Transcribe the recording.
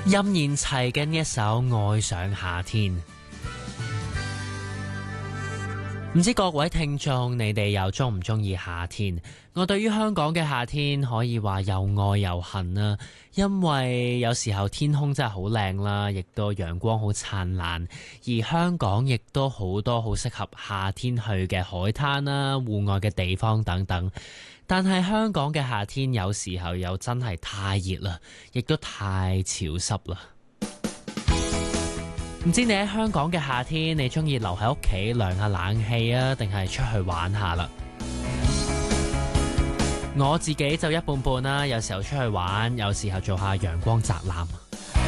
任賢齊嘅呢一首《愛上夏天》，唔知各位聽眾你哋又鍾唔鍾意夏天？我對於香港嘅夏天可以話又愛又恨啊，因為有時候天空真係好靚啦，亦都陽光好燦爛，而香港亦都好多好適合夏天去嘅海灘啦、戶外嘅地方等等。但係香港嘅夏天有時候又真係太熱啦，亦都太潮濕啦。唔知你喺香港嘅夏天，你鍾意留喺屋企涼下冷氣啊，定係出去玩下啦？我自己就一半半啦，有時候出去玩，有時候做下陽光宅男。